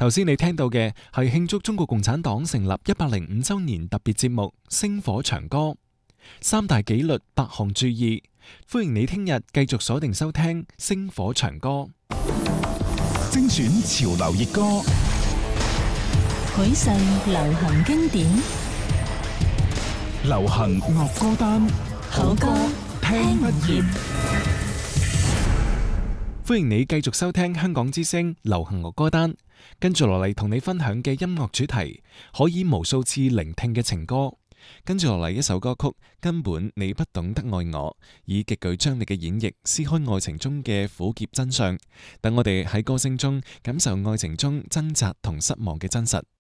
頭先你聽到嘅係慶祝中國共產黨成立105週年特別節目《星火長歌》，三大紀律8項注意。歡迎你聽日繼續鎖定收聽《星火長歌》， 精選潮流熱歌， 許世流行經典， 流行樂歌單， 好歌聽不厭。 歡迎你繼續收聽香港之聲流行樂歌單。跟住落嚟同你分享嘅音樂主題，可以無數次聆聽嘅情歌。跟住落嚟一首歌曲，根本你不懂得愛我，以極具張力嘅演繹撕開愛情中嘅苦澀真相。等我哋喺歌聲中感受愛情中掙扎同失望嘅真實。